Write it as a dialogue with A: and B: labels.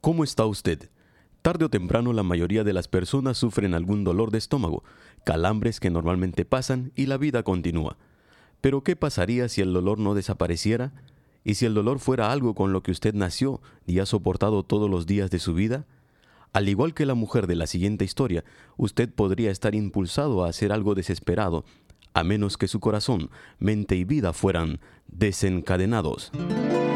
A: ¿Cómo está usted? Tarde o temprano la mayoría de las personas sufren algún dolor de estómago, calambres que normalmente pasan y la vida continúa. Pero ¿qué pasaría si el dolor no desapareciera? ¿Y si el dolor fuera algo con lo que usted nació y ha soportado todos los días de su vida? Al igual que la mujer de la siguiente historia, usted podría estar impulsado a hacer algo desesperado, a menos que su corazón, mente y vida fueran desencadenados.